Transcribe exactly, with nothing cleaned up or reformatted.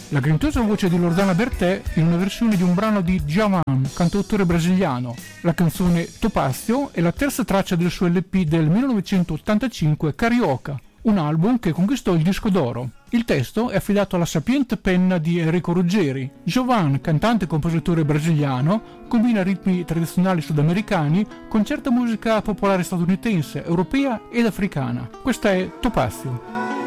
La grintosa voce di Loredana Bertè in una versione di un brano di Djavan, cantautore brasiliano. La canzone Topazio è la terza traccia del suo L P del millenovecentottantacinque Carioca, un album che conquistò il disco d'oro. Il testo è affidato alla sapiente penna di Enrico Ruggeri. Djavan, cantante e compositore brasiliano, combina ritmi tradizionali sudamericani con certa musica popolare statunitense, europea ed africana. Questa è Topazio.